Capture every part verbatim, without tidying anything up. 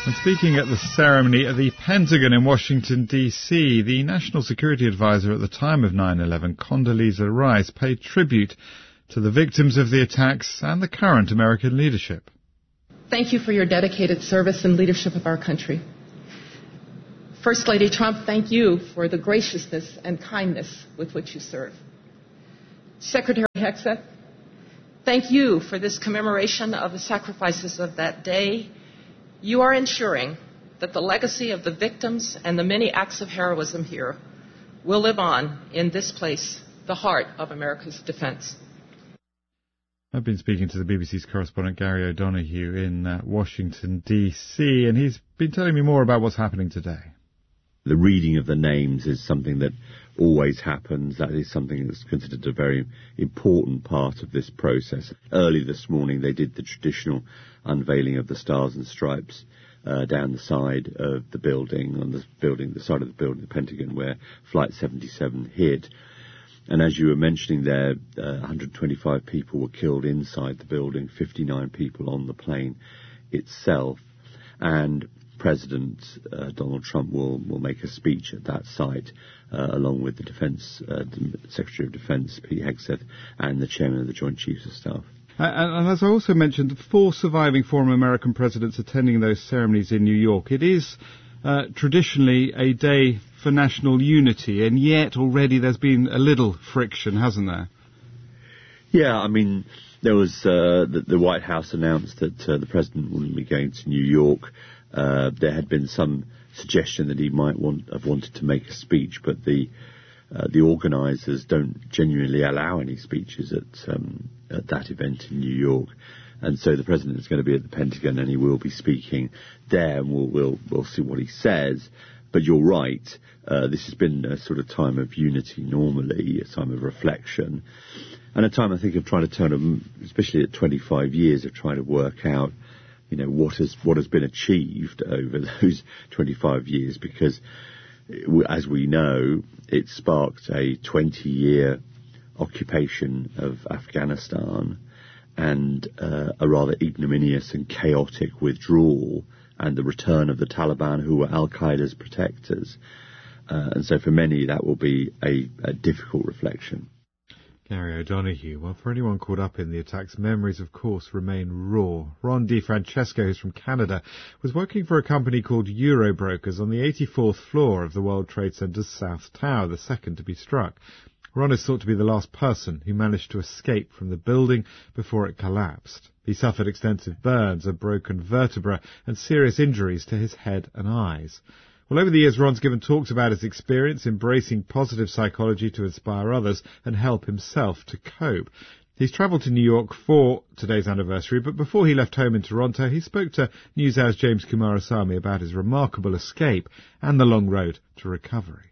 And speaking at the ceremony at the Pentagon in Washington, D C, the National Security Advisor at the time of nine eleven, Condoleezza Rice, paid tribute to the victims of the attacks and the current American leadership. Thank you for your dedicated service and leadership of our country. First Lady Trump, thank you for the graciousness and kindness with which you serve. Secretary Hegseth, thank you for this commemoration of the sacrifices of that day. You are ensuring that the legacy of the victims and the many acts of heroism here will live on in this place, the heart of America's defense. I've been speaking to the B B C's correspondent Gary O'Donoghue in uh, Washington, D C, and he's been telling me more about what's happening today. The reading of the names is something that always happens. That is something that's considered a very important part of this process. Early this morning, they did the traditional unveiling of the Stars and Stripes uh, down the side of the building, on the building, the side of the building, the Pentagon, where Flight seventy-seven hit. And as you were mentioning there, uh, one hundred twenty-five people were killed inside the building, fifty-nine people on the plane itself. And President uh, Donald Trump will, will make a speech at that site, uh, along with the Defense uh, Secretary of Defense, Pete Hegseth, and the Chairman of the Joint Chiefs of Staff. Uh, and, and as I also mentioned, four surviving former American presidents attending those ceremonies in New York. It is uh, traditionally a day for national unity, and yet already there's been a little friction, hasn't there? Yeah, I mean, there was uh, the, the White House announced that uh, the president wouldn't be going to New York. Uh, there had been some suggestion that he might want, have wanted to make a speech, but the uh, the organisers don't genuinely allow any speeches at, um, at that event in New York. And so the president is going to be at the Pentagon, and he will be speaking there, and we'll, we'll, we'll see what he says. But you're right, uh, this has been a sort of time of unity normally, a time of reflection, and a time, I think, of trying to turn, especially at twenty-five years, of trying to work out, you know, what has what has been achieved over those twenty-five years, because, as we know, it sparked a twenty-year occupation of Afghanistan and uh, a rather ignominious and chaotic withdrawal, and the return of the Taliban, who were al-Qaeda's protectors. Uh, and so for many, that will be a, a difficult reflection. Gary O'Donoghue. Well, for anyone caught up in the attacks, memories, of course, remain raw. Ron DeFrancesco, who's from Canada, was working for a company called Eurobrokers on the eighty-fourth floor of the World Trade Center's South Tower, the second to be struck. Ron is thought to be the last person who managed to escape from the building before it collapsed. He suffered extensive burns, a broken vertebra, and serious injuries to his head and eyes. Well, over the years, Ron's given talks about his experience embracing positive psychology to inspire others and help himself to cope. He's travelled to New York for today's anniversary, but before he left home in Toronto, he spoke to NewsHour's James Kumarasamy about his remarkable escape and the long road to recovery.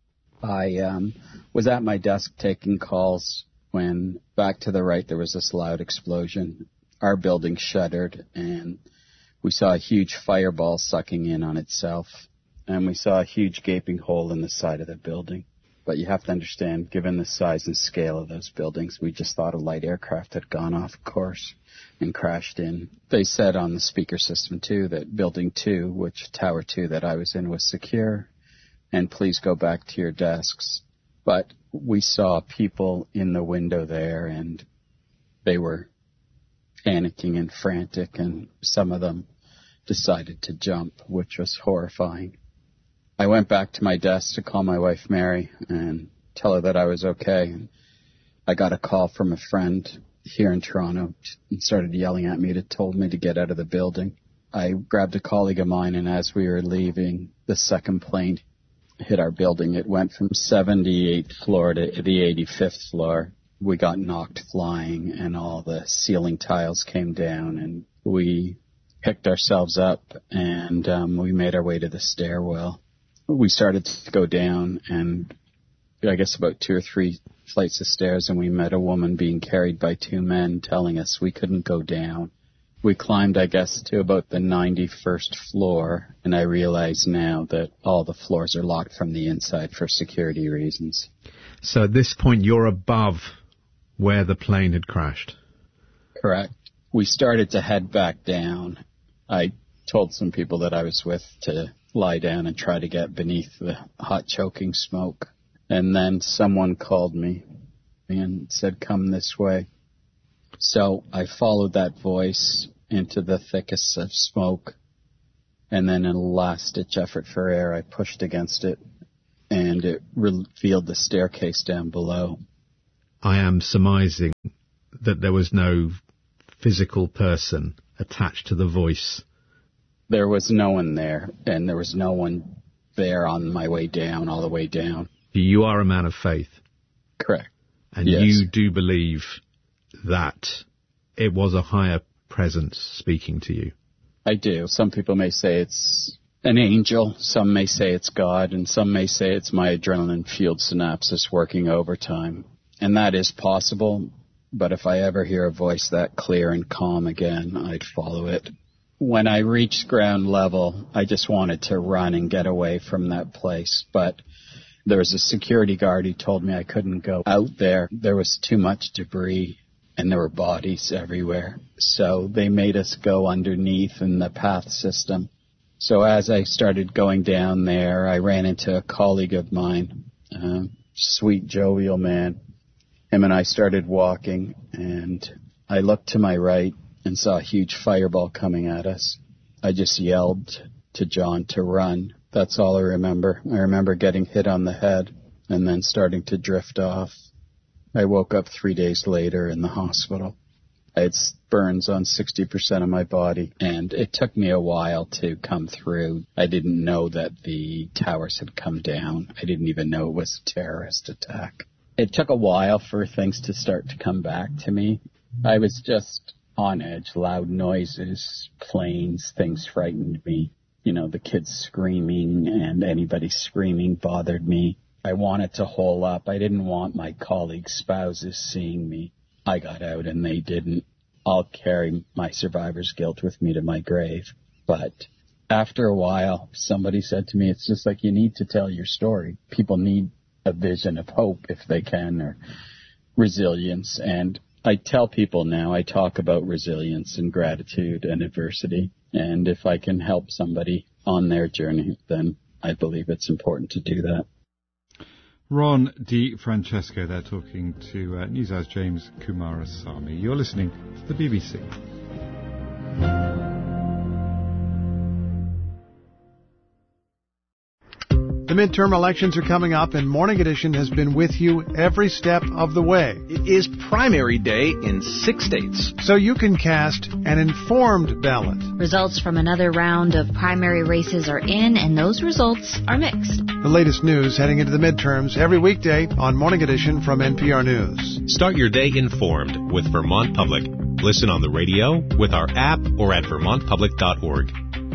I um, was at my desk taking calls when, back to the right, there was this loud explosion. Our building shuddered, and we saw a huge fireball sucking in on itself, and we saw a huge gaping hole in the side of the building. But you have to understand, given the size and scale of those buildings, we just thought a light aircraft had gone off course and crashed in. They said on the speaker system, too, that Building two, which Tower two that I was in, was secure, and please go back to your desks. But we saw people in the window there, and they were panicking and frantic, and some of them decided to jump, which was horrifying. I went back to my desk to call my wife, Mary, and tell her that I was okay. And I got a call from a friend here in Toronto and started yelling at me, and told me to get out of the building. I grabbed a colleague of mine, and as we were leaving, the second plane hit our building. It went from seventy-eighth floor to the eighty-fifth floor. We got knocked flying, and all the ceiling tiles came down, and we picked ourselves up, and um, we made our way to the stairwell. We started to go down, and I guess about two or three flights of stairs, and we met a woman being carried by two men telling us we couldn't go down. We climbed, I guess, to about the ninety-first floor, and I realize now that all the floors are locked from the inside for security reasons. So at this point, you're above where the plane had crashed? Correct. We started to head back down. I told some people that I was with to lie down and try to get beneath the hot choking smoke. And then someone called me and said, come this way. So I followed that voice into the thickest of smoke. And then in a last-ditch effort for air, I pushed against it, and it revealed the staircase down below. I am surmising that there was no physical person attached to the voice. There was no one there, and there was no one there on my way down, all the way down. You are a man of faith. Correct. And yes. You do believe that it was a higher presence speaking to you. I do. Some people may say it's an angel, some may say it's God, and some may say it's my adrenaline-fueled synapses working overtime. And that is possible, but if I ever hear a voice that clear and calm again, I'd follow it. When I reached ground level, I just wanted to run and get away from that place, but there was a security guard who told me I couldn't go out there. There was too much debris, and there were bodies everywhere. So they made us go underneath in the path system. So as I started going down there, I ran into a colleague of mine, a sweet, jovial man. Him and I started walking, and I looked to my right and saw a huge fireball coming at us. I just yelled to John to run. That's all I remember. I remember getting hit on the head and then starting to drift off. I woke up three days later in the hospital. I had burns on sixty percent of my body, and it took me a while to come through. I didn't know that the towers had come down. I didn't even know it was a terrorist attack. It took a while for things to start to come back to me. I was just on edge, loud noises, planes, things frightened me. You know, the kids screaming and anybody screaming bothered me. I wanted to hole up. I didn't want my colleagues' spouses seeing me. I got out and they didn't. I'll carry my survivor's guilt with me to my grave. But after a while, somebody said to me, it's just like you need to tell your story. People need a vision of hope if they can, or resilience. And I tell people now, I talk about resilience and gratitude and adversity. And if I can help somebody on their journey, then I believe it's important to do that. Ron DiFrancesco there talking to uh, NewsHour's James Kumarasamy. You're listening to the B B C. The midterm elections are coming up, and Morning Edition has been with you every step of the way. It is primary day in six states, so you can cast an informed ballot. Results from another round of primary races are in, and those results are mixed. The latest news heading into the midterms every weekday on Morning Edition from N P R News. Start your day informed with Vermont Public. Listen on the radio, with our app, or at vermont public dot org.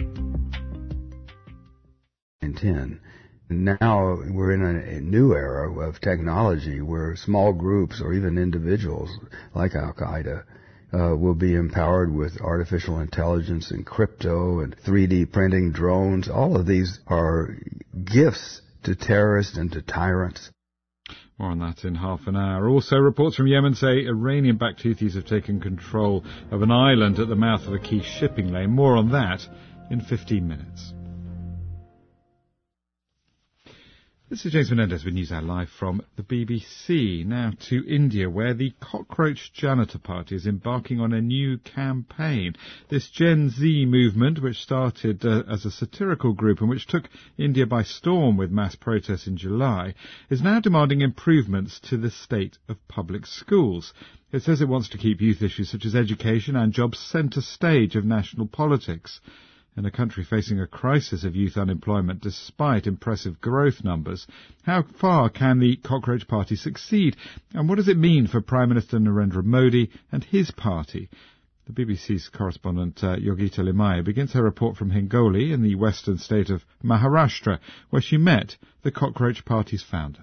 And ten. Now we're in a, a new era of technology where small groups or even individuals like Al-Qaeda uh, will be empowered with artificial intelligence and crypto and three D printing drones. All of these are gifts to terrorists and to tyrants. More on that in half an hour. Also, reports from Yemen say Iranian-backed Houthis have taken control of an island at the mouth of a key shipping lane. More on that in fifteen minutes. This is James Menendez with NewsHour Live from the B B C. Now to India, where the Cockroach Janata Party is embarking on a new campaign. This Gen Z movement, which started uh, as a satirical group and which took India by storm with mass protests in July, is now demanding improvements to the state of public schools. It says it wants to keep youth issues such as education and jobs centre stage of national politics. In a country facing a crisis of youth unemployment despite impressive growth numbers, how far can the Cockroach Party succeed? And what does it mean for Prime Minister Narendra Modi and his party? The B B C's correspondent uh, Yogita Limaya begins her report from Hingoli in the western state of Maharashtra, where she met the Cockroach Party's founder.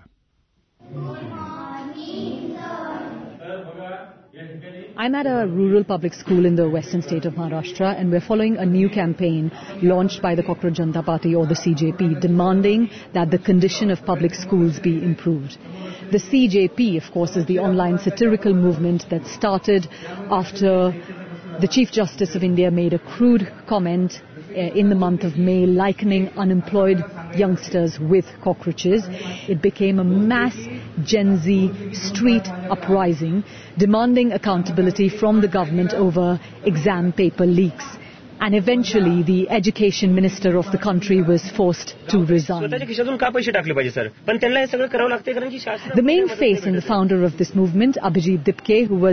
I'm at a rural public school in the western state of Maharashtra, and we're following a new campaign launched by the Cockroach Janata Party, or the C J P, demanding that the condition of public schools be improved. The C J P, of course, is the online satirical movement that started after the Chief Justice of India made a crude comment in the month of May, likening unemployed youngsters with cockroaches. It became a mass Gen Z street uprising, demanding accountability from the government over exam paper leaks. And eventually, the education minister of the country was forced to resign. The main face and the founder of this movement, Abhijit Dipke, who was